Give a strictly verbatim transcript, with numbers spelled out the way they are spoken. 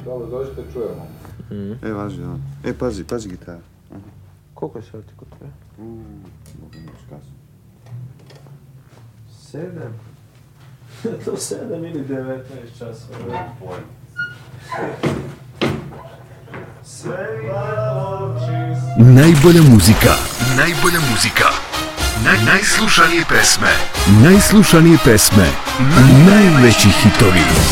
Dobro, dođite, čujemo. Mm. E, važi, da. E, pazi, pazi gitara. Aha. Koliko je sati kod tebe? Uuu, mogu neći kasno. Sedam? To sedam ili devetnaest časova. Pojma. Najbolja muzika, najbolja muzika, Naj, najslušanije pesme, najslušanije pesme, najveći hitovi.